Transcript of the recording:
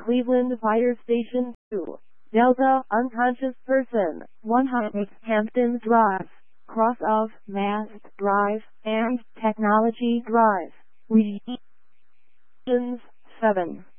Cleveland Fire Station 2, Delta unconscious person, 100 Hampton Drive, cross of Mass Drive and Technology Drive. Regions 7.